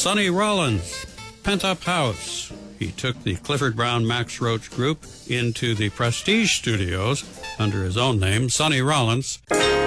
Sonny Rollins, Pent Up House. He took the Clifford Brown Max Roach group into the Prestige Studios under his own name, Sonny Rollins.